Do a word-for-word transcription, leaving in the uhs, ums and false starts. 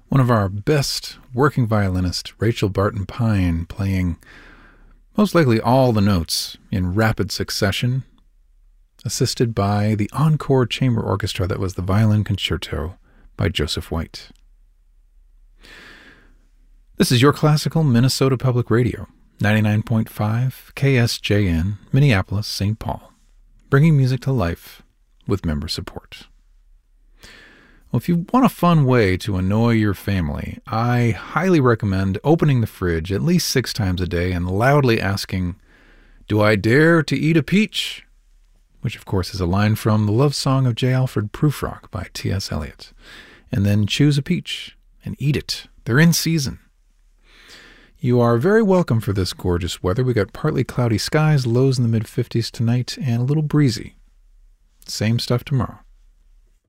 One of our best working violinists, Rachel Barton Pine, playing most likely all the notes in rapid succession, assisted by the Encore Chamber Orchestra that was the Violin Concerto by Joseph White. This is Your Classical Minnesota Public Radio, ninety-nine point five K S J N, Minneapolis, Saint Paul, bringing music to life with member support. Well, if you want a fun way to annoy your family, I highly recommend opening the fridge at least six times a day and loudly asking, "Do I dare to eat a peach?" Which, of course, is a line from The Love Song of J. Alfred Prufrock by T S. Eliot. And then choose a peach and eat it. They're in season. You are very welcome for this gorgeous weather. We got partly cloudy skies, lows in the mid fifties tonight, and a little breezy. Same stuff tomorrow.